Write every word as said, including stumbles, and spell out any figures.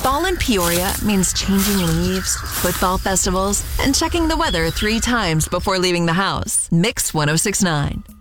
Fall in Peoria means changing leaves, football festivals, and checking the weather three times before leaving the house. Mix one oh six point nine.